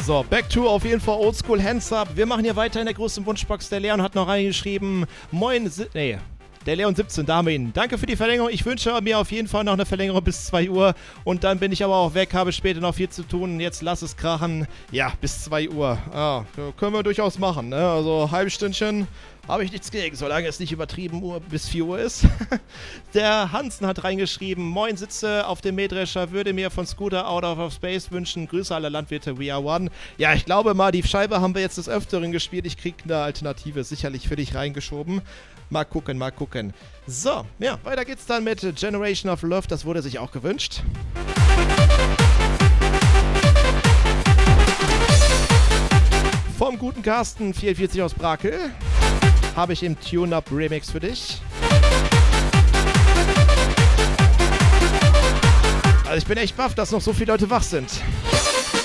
So, back to auf jeden Fall Oldschool Hands Up. Wir machen hier weiter in der großen Wunschbox. Der Leon hat noch reingeschrieben, der Leon 17, da haben wir ihn. Danke für die Verlängerung. Ich wünsche mir auf jeden Fall noch eine Verlängerung bis 2 Uhr. Und dann bin ich aber auch weg, habe später noch viel zu tun. Jetzt lass es krachen. Ja, bis 2 Uhr. Ah, können wir durchaus machen, ne? Also, halbes Stündchen habe ich nichts gegen, solange es nicht übertrieben bis 4 Uhr ist. Der Hansen hat reingeschrieben, moin, sitze auf dem Mähdrescher, würde mir von Scooter Out of Space wünschen. Grüße alle Landwirte, we are one. Ja, ich glaube mal, die Scheibe haben wir jetzt des Öfteren gespielt. Ich kriege eine Alternative sicherlich für dich reingeschoben. Mal gucken, mal gucken. So, ja, weiter geht's dann mit Generation of Love. Das wurde sich auch gewünscht. Vom guten Carsten 44 aus Brakel habe ich im Tune-Up Remix für dich. Also ich bin echt baff, dass noch so viele Leute wach sind.